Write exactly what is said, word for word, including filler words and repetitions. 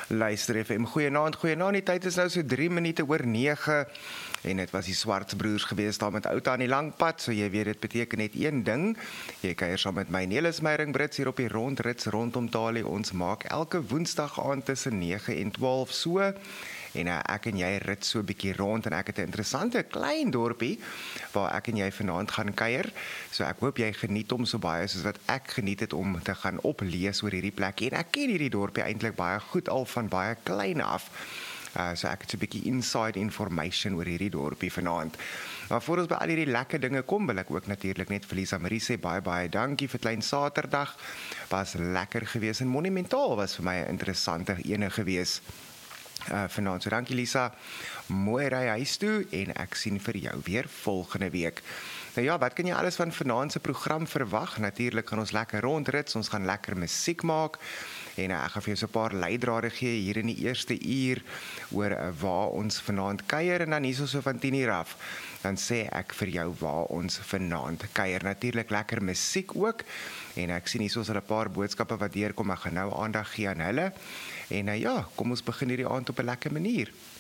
Luister F M, goeienaand, goeienaand, die tyd is nou so drie minute oor nege, en het was die Swartsbroers gewees daar met Outa aan die Langpad, so jy weet, dit beteken net een ding, jy kuier saam met my Nelis Meyering Brits hier op die rondrits rondom Talie, ons maak elke woensdag aand tussen nege en twaalf so, en uh, ek en jy rit so 'n bietjie rond, en ek het 'n interessante klein dorpie, waar ek en jy vanaand gaan kuier, so ek hoop jy geniet hom so baie, soos wat ek geniet het om te gaan oplees oor hierdie plek, en ek ken hierdie dorpie eintlik baie goed al van baie klein af, uh, so ek het so 'n bietjie inside information oor hierdie dorpie vanaand. Maar voor ons by al hierdie lekker dinge kom, wil ek ook natuurlik net vir Lisa Marie sê, baie baie dankie vir klein Saterdag, was lekker gewees, en monumentaal was vir my 'n interessante ene gewees. Uh, vanaand, so dankie Lisa, mooi ry huis toe, en ek sien vir jou weer volgende week. Nou ja, wat kan jy alles van vanaand se program verwag? Natuurlik gaan ons lekker rondrits, ons gaan lekker musiek maak, en uh, ek gaan vir jou so 'n paar leidrade gee hier in die eerste uur, oor uh, waar ons vanaand kuier, en dan hierso so van tien uur af, dan sê ek vir jou waar ons vanaand kuier. Natuurlik lekker musiek ook, en ek sien hierso is 'n paar boodskappe wat deurkom, ek gaan nou aandag gee aan hulle, en uh, ja, kom ons begin hierdie aand op 'n lekker manier.